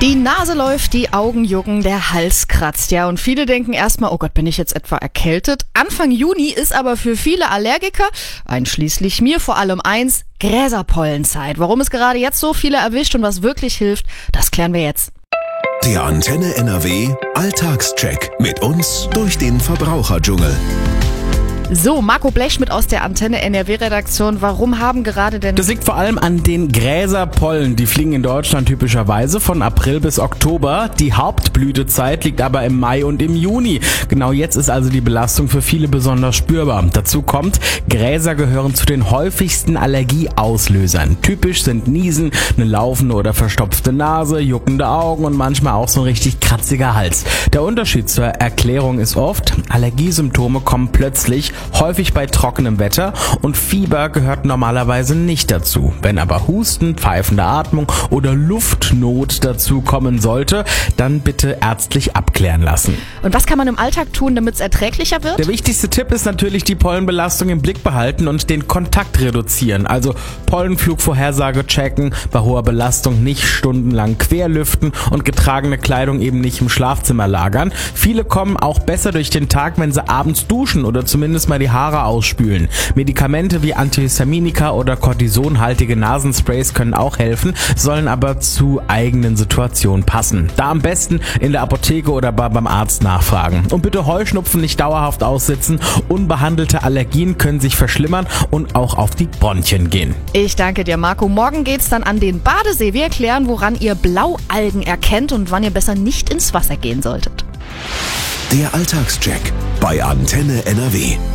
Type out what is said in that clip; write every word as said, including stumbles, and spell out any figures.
Die Nase läuft, die Augen jucken, der Hals kratzt, ja. Und viele denken erstmal, oh Gott, bin ich jetzt etwa erkältet? Anfang Juni ist aber für viele Allergiker, einschließlich mir vor allem eins, Gräserpollenzeit. Warum es gerade jetzt so viele erwischt und was wirklich hilft, das klären wir jetzt. Der Antenne N R W Alltagscheck mit uns durch den Verbraucherdschungel. So, Marco Blechschmidt aus der Antenne N R W-Redaktion. Warum haben gerade denn... Das liegt vor allem an den Gräserpollen. Die fliegen in Deutschland typischerweise von April bis Oktober. Die Hauptblütezeit liegt aber im Mai und im Juni. Genau jetzt ist also die Belastung für viele besonders spürbar. Dazu kommt, Gräser gehören zu den häufigsten Allergieauslösern. Typisch sind Niesen, eine laufende oder verstopfte Nase, juckende Augen und manchmal auch so ein richtig kratziger Hals. Der Unterschied zur Erklärung ist oft, Allergiesymptome kommen plötzlich, häufig bei trockenem Wetter, und Fieber gehört normalerweise nicht dazu. Wenn aber Husten, pfeifende Atmung oder Luftnot dazu kommen sollte, dann bitte ärztlich abklären lassen. Und was kann man im Alltag tun, damit es erträglicher wird? Der wichtigste Tipp ist natürlich die Pollenbelastung im Blick behalten und den Kontakt reduzieren. Also Pollenflugvorhersage checken, bei hoher Belastung nicht stundenlang querlüften und getragene Kleidung eben nicht im Schlafzimmer lagern. Viele kommen auch besser durch den Tag, wenn sie abends duschen oder zumindest mal die Haare ausspülen. Medikamente wie Antihistaminika oder kortisonhaltige Nasensprays können auch helfen, sollen aber zu eigenen Situationen passen. Da am besten in der Apotheke oder beim Arzt nachfragen. Und bitte Heuschnupfen nicht dauerhaft aussitzen. Unbehandelte Allergien können sich verschlimmern und auch auf die Bronchien gehen. Ich danke dir, Marco. Morgen geht's dann an den Badesee. Wir erklären, woran ihr Blaualgen erkennt und wann ihr besser nicht ins Wasser gehen solltet. Der Alltagscheck bei Antenne N R W.